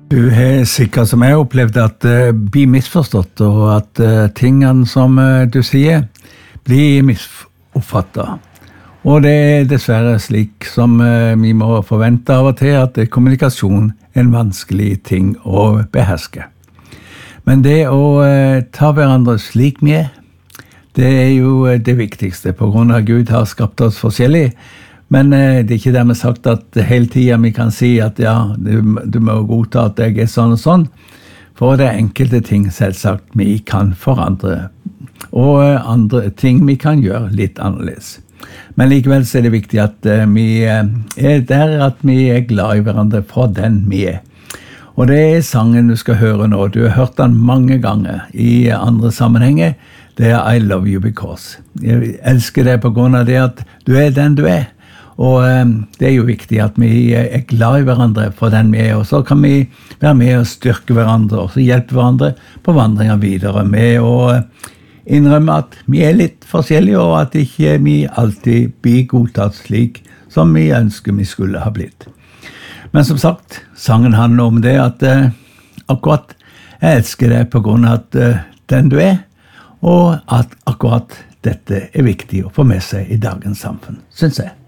Du har sikkert som jeg opplevd at blir misforstått, og at tingene som du sier blir misoppfattet. Og det er dessverre slik som vi må forvente av og til at kommunikasjon er en vanskelig ting å beherske. Men det å ta hverandre slik vi er, det er jo det viktigste, på grunn av Gud har skapt oss forskjellig. Men det er ikke dermed sagt at hele tiden vi kan si at ja, du må godta at jeg er sånn og sånn. For det er enkelte ting selvsagt vi kan forandre, og andre ting vi kan gjøre litt annerledes. Men likevel så er det viktig at vi er der, at vi er glad i hverandre for den vi er. Og det er sangen du skal høre nå. Du har hørt den mange ganger i andre sammenhenger. Det er I Love You Because. Jeg elsker deg på grunn av det at du er den du er. Og det er jo viktig at vi er glad i hverandre for den vi er, og så kan vi være med og styrke hverandre, og så hjelpe hverandre på vandringen videre med å innrømme at vi er litt forskjellige, og at ikke vi alltid blir godtatt slik som vi ønsker vi skulle ha blitt. Men som sagt, sangen handler om det at akkurat jeg elsker deg på grunn av at den du er, og at akkurat dette er viktig å få med seg i dagens samfunn, synes jeg.